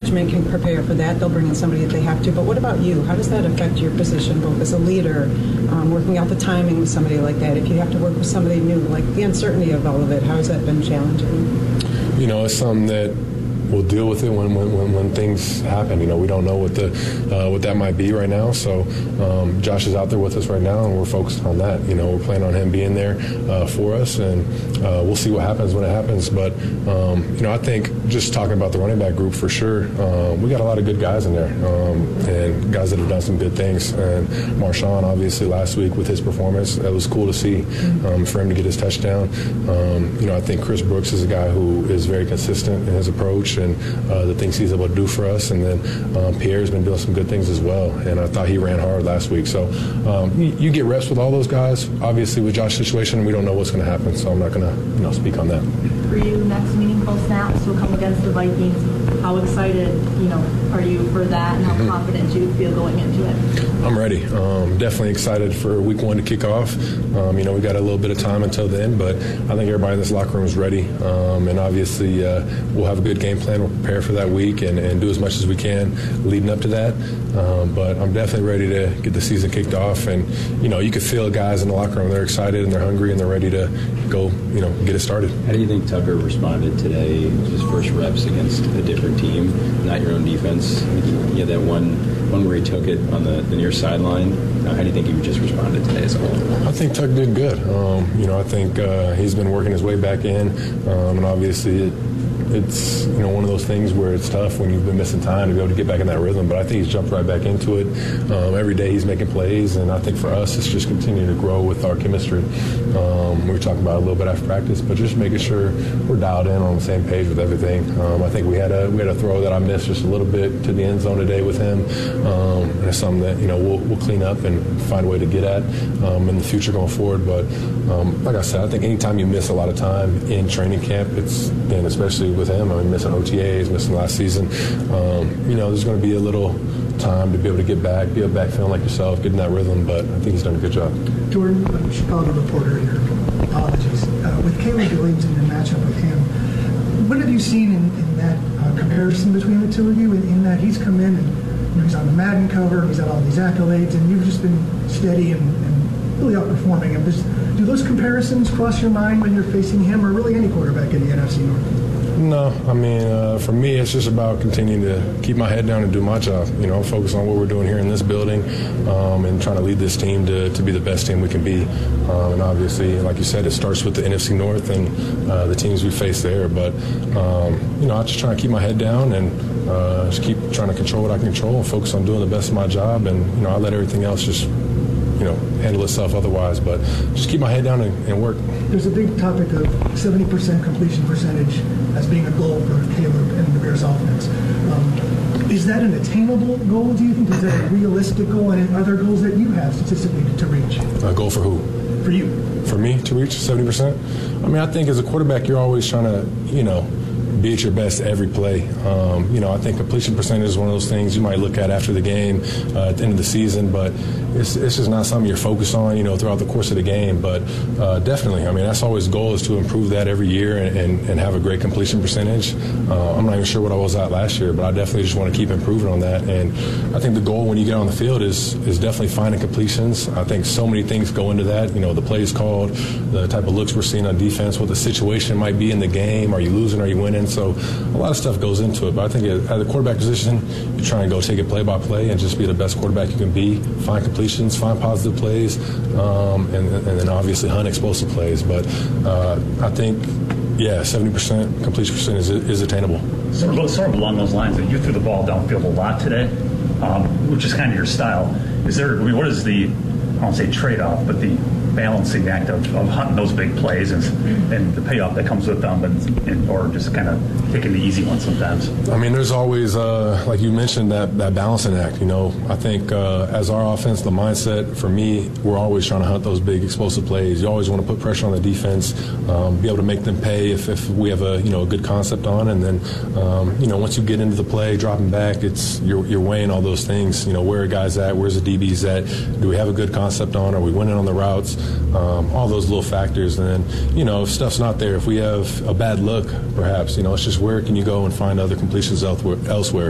management can prepare for that. They'll bring in somebody if they have to. But what about you? How does that affect your position, both as a leader, working out the timing with somebody like that? If you have to work with somebody new, like the uncertainty of all of it, how has that been challenging? It's something that we'll deal with it when things happen. We don't know what that might be right now. So Josh is out there with us right now, and we're focused on that. We're planning on him being there for us, and we'll see what happens when it happens. But I think just talking about the running back group for sure, we got a lot of good guys in there, and guys that have done some good things. And Marshawn, obviously, last week with his performance, that was cool to see for him to get his touchdown. I think Chris Brooks is a guy who is very consistent in his approach and the things he's able to do for us. And then Pierre's been doing some good things as well, and I thought he ran hard last week. So you get reps with all those guys. Obviously, with Josh's situation, we don't know what's going to happen, so I'm not going to speak on that. For you, next meaningful snaps will come against the Vikings. How excited, are you for that, and how confident do you feel going into it? I'm ready. Definitely excited for week 1 to kick off. We got a little bit of time until then, but I think everybody in this locker room is ready. And obviously, we'll have a good game plan. We'll prepare for that week and do as much as we can leading up to that. But I'm definitely ready to get the season kicked off. And, you can feel guys in the locker room. They're excited and they're hungry and they're ready to go, get it started. How do you think Tucker responded today, his first reps against a different team, not your own defense? He had that one where he took it on the near sideline. How do you think he just responded today as a whole? I think Tuck did good. I think he's been working his way back in, and obviously it's one of those things where it's tough when you've been missing time to be able to get back in that rhythm. But I think he's jumped right back into it. Every day he's making plays, and I think for us it's just continuing to grow with our chemistry. We were talking about it a little bit after practice, but just making sure we're dialed in on the same page with everything. I think we had a throw that I missed just a little bit to the end zone today with him. And it's something that we'll clean up and find a way to get at in the future going forward. But like I said, I think anytime you miss a lot of time in training camp, and especially with him, missing OTAs, missing last season, there's going to be a little time to be able to get back feeling like yourself, getting that rhythm, but I think he's done a good job. Jordan, Chicago reporter here. Apologies. With Caleb Williams in your matchup with him, what have you seen in that comparison between the two of you, in that he's come in and he's on the Madden cover, he's had all these accolades, and you've just been steady and really outperforming him. Do those comparisons cross your mind when you're facing him, or really any quarterback in the NFC North? No, for me, it's just about continuing to keep my head down and do my job. Focus on what we're doing here in this building, and trying to lead this team to be the best team we can be. And obviously, like you said, it starts with the NFC North and the teams we face there. But I just try to keep my head down and just keep trying to control what I can control and focus on doing the best of my job. And I let everything else just handle itself otherwise, but just keep my head down and work. There's a big topic of 70% completion percentage as being a goal for Caleb and the Bears offense. Is that an attainable goal, do you think? Is that a realistic goal? And are there goals that you have statistically to reach? A goal for who? For you. For me to reach 70%? I think as a quarterback, you're always trying to, be at your best every play. I think completion percentage is one of those things you might look at after the game, at the end of the season, but it's just not something you're focused on, throughout the course of the game. But definitely, that's always the goal, is to improve that every year and have a great completion percentage. I'm not even sure what I was at last year, but I definitely just want to keep improving on that. And I think the goal when you get on the field is definitely finding completions. I think so many things go into that. The plays called, the type of looks we're seeing on defense, what the situation might be in the game. Are you losing? Are you winning? So a lot of stuff goes into it. But I think at the quarterback position, you try and go take it play by play and just be the best quarterback you can be. Find completions, find positive plays, and then obviously hunt explosive plays. But I think, 70% completion percentage is attainable. Sort of along those lines, that you threw the ball downfield a lot today, which is kind of your style. What is the, I won't say trade-off, but the balancing act of hunting those big plays and the payoff that comes with them, or just kind of taking the easy ones sometimes? There's always, like you mentioned, that balancing act. I think as our offense, the mindset for me, we're always trying to hunt those big explosive plays. You always want to put pressure on the defense, be able to make them pay if we have a good concept on. And then once you get into the play, dropping back, you're weighing all those things. Where are guys at? Where's the DBs at? Do we have a good concept on? Are we winning on the routes? All those little factors. And then, if stuff's not there, if we have a bad look, perhaps, it's just where can you go and find other completions elsewhere.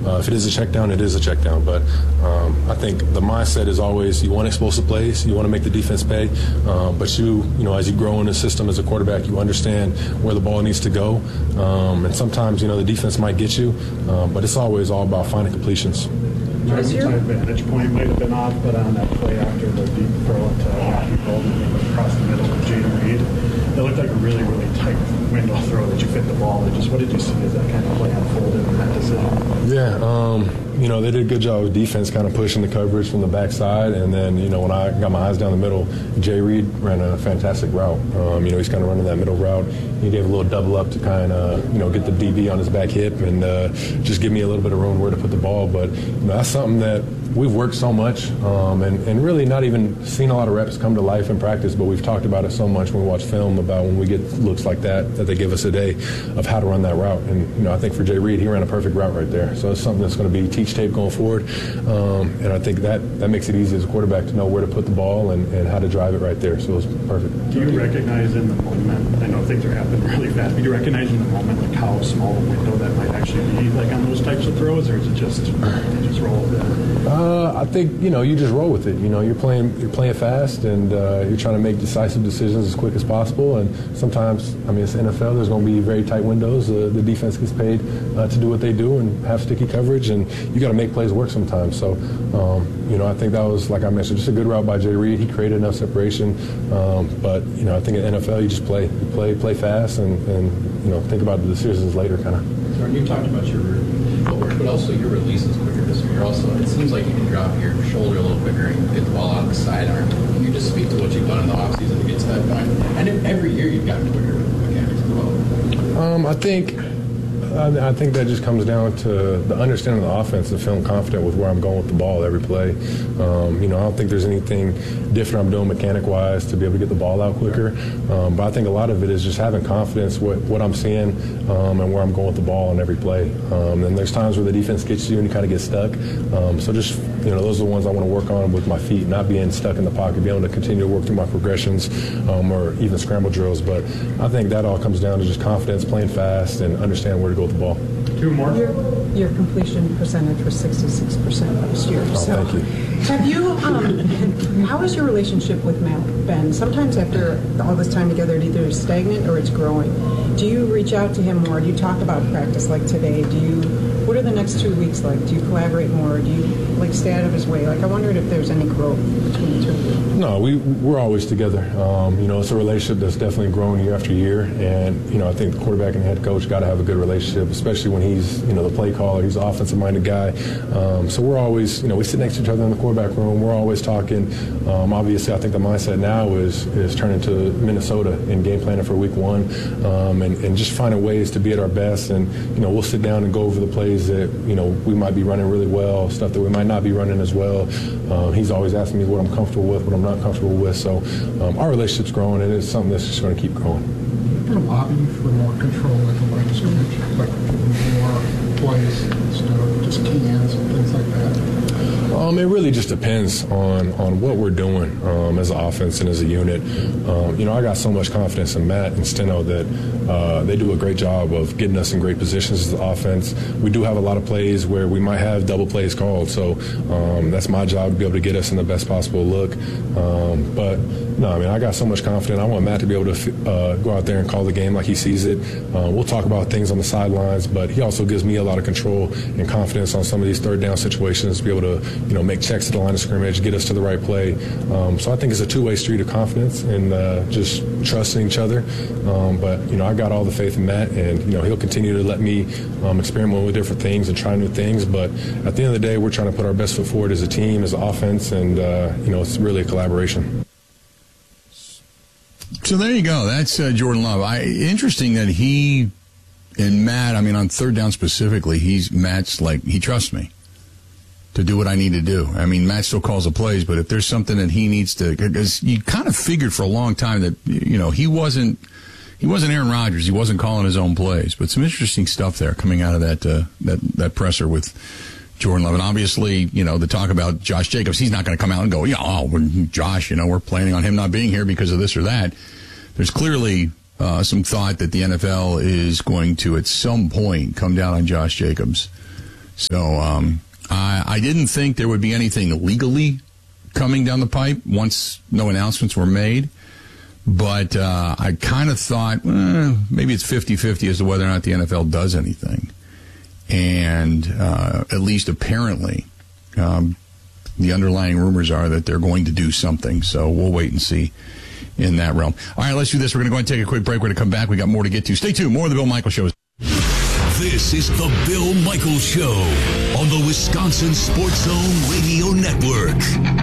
If it is a check down, it is a check down. But I think the mindset is always you want explosive plays, you want to make the defense pay, but you know, as you grow in the system as a quarterback, you understand where the ball needs to go. And sometimes, you know, the defense might get you, but it's always all about finding completions. Jordan's vantage point might have been off, but on that play after the deep throw to Matthew Golden across the middle of Jaden Reed, it looked like a really, really tight window throw that you fit the ball. What did you see as that kind of play unfolded in that decision? Yeah, you know, they did a good job of defense kind of pushing the coverage from the backside. And then, you know, when I got my eyes down the middle, Jay Reed ran a fantastic route. You know, he's kind of running that middle route. He gave a little double up to kind of, you know, get the DB on his back hip and just give me a little bit of room where to put the ball. But, you know, that's something that we've worked so much and really not even seen a lot of reps come to life in practice, but we've talked about it so much when we watch film about when we get looks like that they give us a day of how to run that route. And, you know, I think for Jay Reed, he ran a perfect route right there. So it's something that's going to be teach tape going forward. And I think that makes it easy as a quarterback to know where to put the ball and how to drive it right there. So it's perfect. Do you recognize in the moment, I know things are happening really fast, but do you recognize in the moment like how small the window that might actually be like on those types of throws, or is it just roll with it? I think, you know, you just roll with it. You know, you're playing fast, and you're trying to make decisive decisions as quick as possible. And sometimes, I mean, it's the NFL. There's going to be very tight windows. The defense gets paid to do what they do and have sticky coverage, and you got to make plays work sometimes. So, you know, I think that was, like I mentioned, just a good route by Jay Reed. He created enough separation. But, you know, I think at NFL you just play. You play fast, and you know, think about the decisions later, kind of. Jordan, you talked about your footwork, but also your release is quicker this year. Also, it seems like you can drop your shoulder a little quicker and get the ball out of the sidearm. Can you just speak to what you've done in the offseason to get to that point? And every year you've gotten quicker with mechanics as well. I think that just comes down to the understanding of the offense and feeling confident with where I'm going with the ball every play. You know, I don't think there's anything different I'm doing mechanic-wise to be able to get the ball out quicker. But I think a lot of it is just having confidence with what I'm seeing and where I'm going with the ball on every play. And there's times where the defense gets you and you kind of get stuck. So just, you know, those are the ones I want to work on with my feet, not being stuck in the pocket, being able to continue to work through my progressions or even scramble drills. But I think that all comes down to just confidence, playing fast, and understanding where to go with the ball. Two more. Your completion percentage was 66% last year. So thank you. Have you, how is your relationship with Matt been? Sometimes after all this time together, it either is stagnant or it's growing. Do you reach out to him more? Do you talk about practice like today? What are the next 2 weeks like? Do you collaborate more? Do you like stay out of his way? Like I wondered if there's any growth between the two of you. No, we're always together. You know, it's a relationship that's definitely grown year after year, and you know, I think the quarterback and head coach got to have a good relationship, especially when he's, you know, the play caller. He's an offensive-minded guy, so we're always, you know, we sit next to each other in the quarterback room. We're always talking. Obviously, I think the mindset now is turning to Minnesota and game planning for Week 1, and just finding ways to be at our best. And you know, we'll sit down and go over the plays that, you know, we might be running really well, stuff that we might not be running as well. He's always asking me what I'm comfortable with, what I'm not comfortable with. So our relationship's growing, and it's something that's just going to keep growing. You're going to lobby for more control at the line of scrimmage, like more plays instead of just cans and things like that? It really just depends on what we're doing as an offense and as a unit. You know, I got so much confidence in Matt and Steno that they do a great job of getting us in great positions as an offense. We do have a lot of plays where we might have double plays called, so that's my job to be able to get us in the best possible look. But no, I mean, I got so much confidence. I want Matt to be able to go out there and call the game like he sees it. We'll talk about things on the sidelines, but he also gives me a lot of control and confidence on some of these third down situations to be able to, you know, make checks at the line of scrimmage, get us to the right play. So I think it's a two-way street of confidence and just trusting each other. But, you know, I got all the faith in Matt, and, you know, he'll continue to let me experiment with different things and try new things. But at the end of the day, we're trying to put our best foot forward as a team, as an offense, and, you know, it's really a collaboration. So there you go. That's Jordan Love. Interesting that he and Matt, I mean, on third down specifically, Matt's like, he trusts me to do what I need to do. I mean, Matt still calls the plays, but if there's something that he needs to, because you kind of figured for a long time that, you know, he wasn't Aaron Rodgers. He wasn't calling his own plays, but some interesting stuff there coming out of that presser with Jordan Love. And obviously, you know, the talk about Josh Jacobs, he's not going to come out and go, Josh, you know, we're planning on him not being here because of this or that. There's clearly some thought that the NFL is going to, at some point, come down on Josh Jacobs So I didn't think there would be anything legally coming down the pipe once no announcements were made. But I kind of thought maybe it's 50-50 as to whether or not the NFL does anything. And at least apparently, the underlying rumors are that they're going to do something. So we'll wait and see in that realm. All right, let's do this. We're going to go ahead and take a quick break. We're going to come back. We got more to get to. Stay tuned. More of the Bill Michaels Show. This is the Bill Michaels Show on the Wisconsin Sports Zone Radio Network.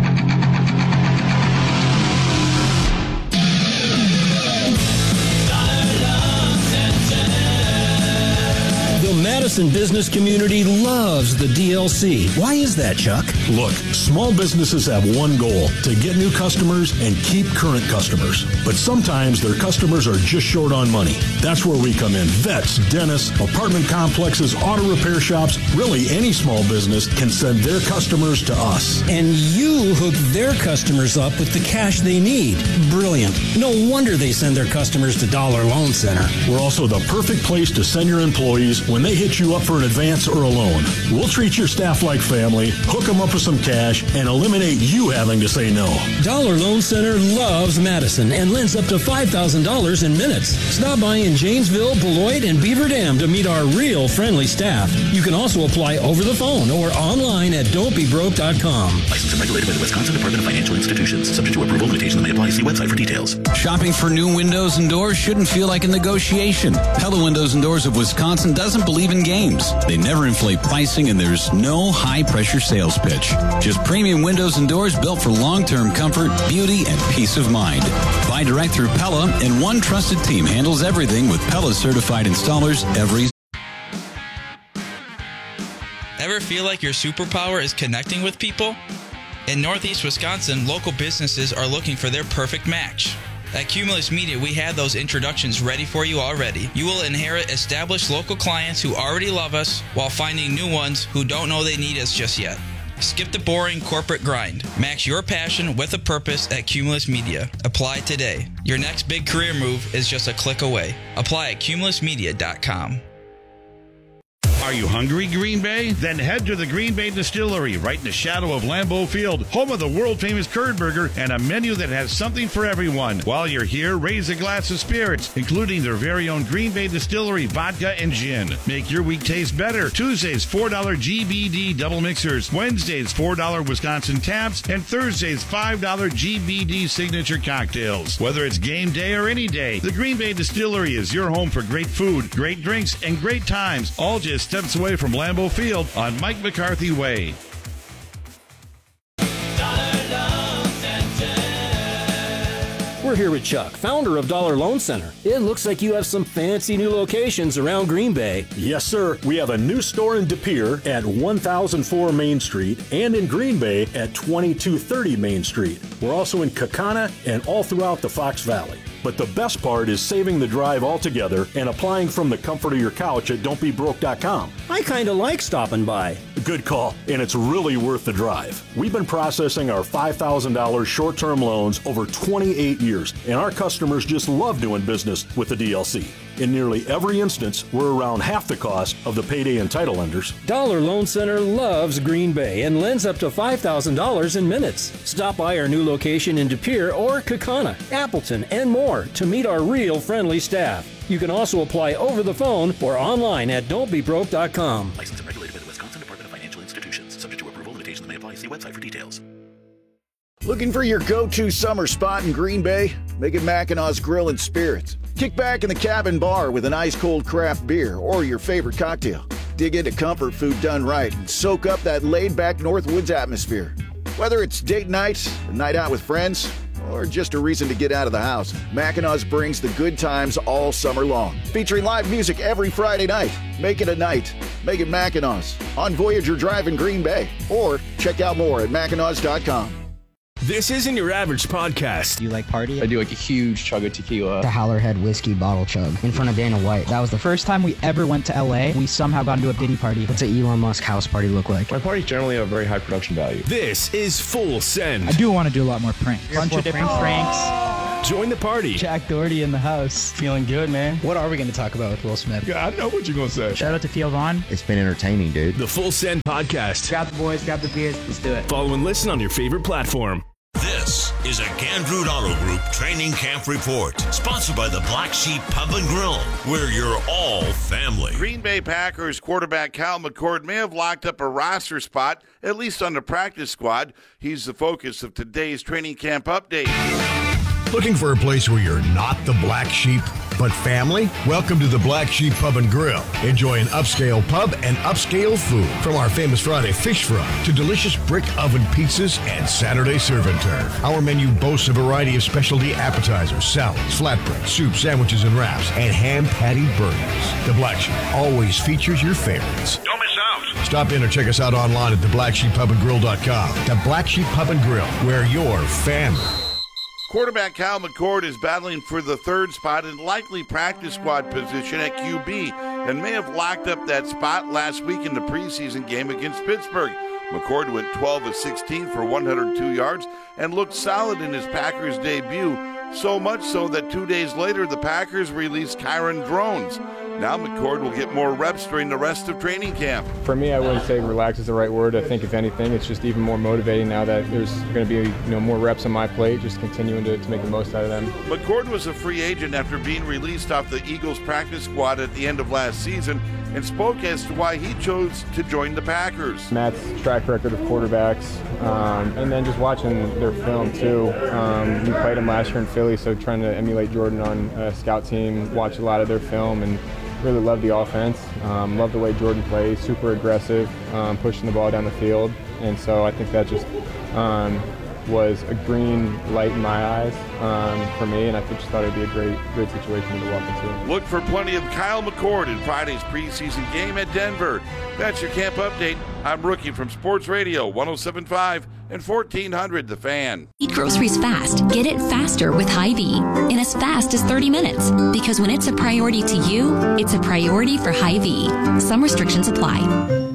Madison business community loves the DLC. Why is that, Chuck? Look, small businesses have one goal, to get new customers and keep current customers. But sometimes their customers are just short on money. That's where we come in. Vets, dentists, apartment complexes, auto repair shops, really any small business can send their customers to us. And you hook their customers up with the cash they need. Brilliant. No wonder they send their customers to Dollar Loan Center. We're also the perfect place to send your employees when they hit you up for an advance or a loan. We'll treat your staff like family, hook them up with some cash, and eliminate you having to say no. Dollar Loan Center loves Madison and lends up to $5,000 in minutes. Stop by in Janesville, Beloit, and Beaver Dam to meet our real friendly staff. You can also apply over the phone or online at don'tbebroke.com. Licensed and regulated by the Wisconsin Department of Financial Institutions. Subject to approval, limitations may apply. See website for details. Shopping for new windows and doors shouldn't feel like a negotiation. Pella Windows and Doors of Wisconsin doesn't believe in games. They never inflate pricing, and there's no high-pressure sales pitch. Just premium windows and doors built for long-term comfort, beauty, and peace of mind. Buy direct through Pella, and one trusted team handles everything with Pella certified installers every. Ever feel like your superpower is connecting with people? In Northeast Wisconsin, local businesses are looking for their perfect match. At Cumulus Media, we have those introductions ready for you already. You will inherit established local clients who already love us while finding new ones who don't know they need us just yet. Skip the boring corporate grind. Match your passion with a purpose at Cumulus Media. Apply today. Your next big career move is just a click away. Apply at cumulusmedia.com. Are you hungry, Green Bay? Then head to the Green Bay Distillery, right in the shadow of Lambeau Field, home of the world-famous curd burger and a menu that has something for everyone. While you're here, raise a glass of spirits, including their very own Green Bay Distillery vodka and gin. Make your week taste better. Tuesdays, $4 GBD double mixers. Wednesdays, $4 Wisconsin taps. And Thursdays, $5 GBD signature cocktails. Whether it's game day or any day, the Green Bay Distillery is your home for great food, great drinks, and great times, all just steps away from Lambeau Field on Mike McCarthy Way. We're here with Chuck, founder of Dollar Loan Center. It looks like you have some fancy new locations around Green Bay. Yes, sir. We have a new store in De Pere at 1004 Main Street and in Green Bay at 2230 Main Street. We're also in Kaukauna and all throughout the Fox Valley. But the best part is saving the drive altogether and applying from the comfort of your couch at don'tbebroke.com. I kind of like stopping by. Good call, and it's really worth the drive. We've been processing our $5,000 short-term loans over 28 years, and our customers just love doing business with the DLC. In nearly every instance, we're around half the cost of the payday and title lenders. Dollar Loan Center loves Green Bay and lends up to $5,000 in minutes. Stop by our new location in De Pere or Kaukauna, Appleton, and more to meet our real friendly staff. You can also apply over the phone or online at don'tbebroke.com. Licensed and regulated by the Wisconsin Department of Financial Institutions. Subject to approval, limitations may apply. See website for details. Looking for your go-to summer spot in Green Bay? Make it Mackinaw's Grill and Spirits. Kick back in the cabin bar with an ice-cold craft beer or your favorite cocktail. Dig into comfort food done right and soak up that laid-back Northwoods atmosphere. Whether it's date night, a night out with friends, or just a reason to get out of the house, Mackinaw's brings the good times all summer long. Featuring live music every Friday night. Make it a night. Make it Mackinaw's on Voyager Drive in Green Bay. Or check out more at mackinaws.com. This isn't your average podcast. Do you like party? I do like a huge chug of tequila. The Howlerhead whiskey bottle chug in front of Dana White. That was the first time we ever went to LA. We somehow got into a Diddy party. What's an Elon Musk house party look like? My parties generally have a very high production value. This is Full Send. I do want to do a lot more pranks. Bunch of different pranks. Join the party. Jack Doherty in the house. Feeling good, man. What are we going to talk about with Will Smith? I know what you're going to say. Shout out to Theo Vaughn. It's been entertaining, dude. The Full Send Podcast. Grab the boys, grab the beers. Let's do it. Follow and listen on your favorite platform. This is a Gandrud Auto Group Training Camp Report, sponsored by the Black Sheep Pub and Grill, where you're all family. Green Bay Packers quarterback Kyle McCord may have locked up a roster spot, at least on the practice squad. He's the focus of today's training camp update. Looking for a place where you're not the black sheep, but family? Welcome to the Black Sheep Pub and Grill. Enjoy an upscale pub and upscale food. From our famous Friday fish fry to delicious brick oven pizzas and Saturday serve and turf. Our menu boasts a variety of specialty appetizers, salads, flatbread, soup, sandwiches, and wraps, and ham-patty burgers. The Black Sheep always features your favorites. Don't miss out. Stop in or check us out online at theblacksheeppubandgrill.com. The Black Sheep Pub and Grill, where you're family. Quarterback Kyle McCord is battling for the third spot and likely practice squad position at QB and may have locked up that spot last week in the preseason game against Pittsburgh. McCord went 12 of 16 for 102 yards and looked solid in his Packers debut, so much so that 2 days later the Packers released Kyron Drones. Now McCord will get more reps during the rest of training camp. For me, I wouldn't say relax is the right word. I think if anything, it's just even more motivating now that there's going to be more reps on my plate, just continuing to make the most out of them. McCord was a free agent after being released off the Eagles practice squad at the end of last season and spoke as to why he chose to join the Packers. Matt's track record of quarterbacks, and then just watching their film too. We played him last year in Philly, so trying to emulate Jordan on a scout team, watch a lot of their film, and really love the offense. Love the way Jordan plays, super aggressive, pushing the ball down the field. And so I think that just was a green light in my eyes for me, and I just thought it'd be a great situation to walk into. Look for plenty of Kyle McCord in Friday's preseason game at Denver. That's your camp update. I'm Rookie from Sports Radio 107.5 and 1400 The Fan. Eat groceries fast. Get it faster with Hy-Vee in as fast as 30 minutes. Because when it's a priority to you, it's a priority for Hy-Vee. Some restrictions apply.